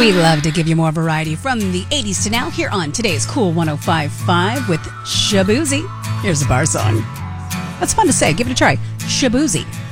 We love to give you more variety from the 80s to now here on today's Cool 105.5 with Shaboozey. Here's a bar song. That's fun to say. Give it a try. Shaboozey.